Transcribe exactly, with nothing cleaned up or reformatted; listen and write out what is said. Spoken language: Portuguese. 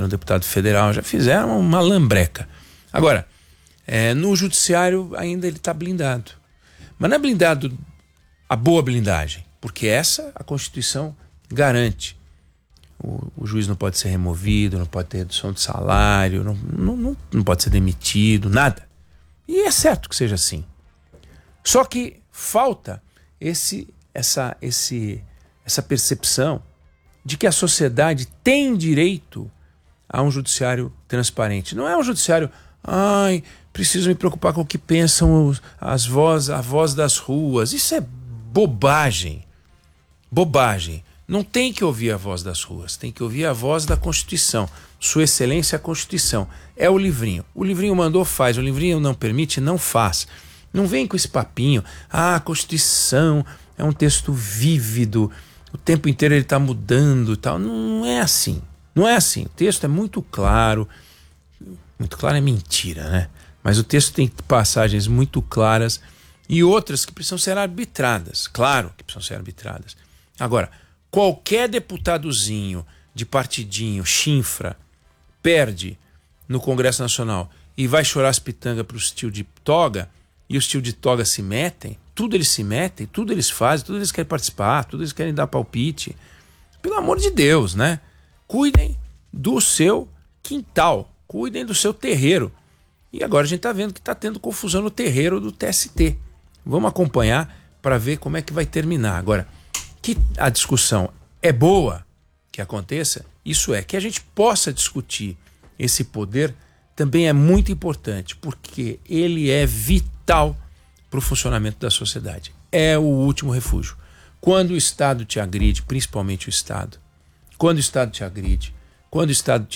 um deputado federal, já fizeram uma lambreca. Agora, é, no judiciário ainda ele está blindado. Mas não é blindado a boa blindagem, porque essa a Constituição garante. O, o juiz não pode ser removido, não pode ter redução de salário, não, não, não, não pode ser demitido, nada. E é certo que seja assim. Só que falta esse, essa, esse, essa percepção de que a sociedade tem direito a um judiciário transparente. Não é um judiciário, ai, preciso me preocupar com o que pensam os, as voz, a voz das ruas. Isso é bobagem. Bobagem. Não tem que ouvir a voz das ruas, tem que ouvir a voz da Constituição. Sua Excelência, a Constituição. É o livrinho. O livrinho mandou, faz. O livrinho não permite, não faz. Não vem com esse papinho. Ah, a Constituição é um texto vívido, o tempo inteiro ele está mudando e tal. Não é assim. Não é assim. O texto é muito claro. Muito claro é mentira, né? Mas o texto tem passagens muito claras e outras que precisam ser arbitradas. Claro que precisam ser arbitradas. Agora, qualquer deputadozinho de partidinho, chinfra, perde no Congresso Nacional e vai chorar as pitangas para os tio de toga, e os tio de toga se metem, tudo eles se metem, tudo eles fazem, tudo eles querem participar, tudo eles querem dar palpite. Pelo amor de Deus, né? Cuidem do seu quintal, cuidem do seu terreiro. E agora a gente está vendo que está tendo confusão no terreiro do T S T. Vamos acompanhar para ver como é que vai terminar. Agora, que a discussão é boa que aconteça, isso é, que a gente possa discutir esse poder também é muito importante, porque ele é vital para o funcionamento da sociedade. É o último refúgio. Quando o Estado te agride, principalmente o Estado, quando o Estado te agride, quando o Estado te